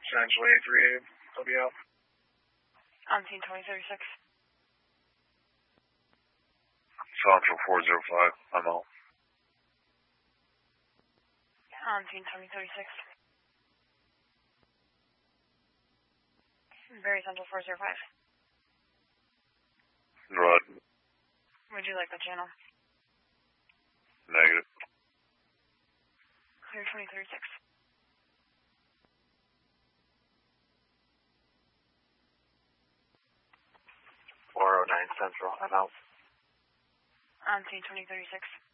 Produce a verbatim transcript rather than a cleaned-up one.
Essentially, three eight. I'll be out. On scene twenty thirty-six. Central four zero five. I'm out. On scene twenty thirty-six. Very Central four zero five. Right. Would you like the channel? Negative. Clear twenty thirty-six. four oh nine Central. I'm out. On scene twenty thirty-six.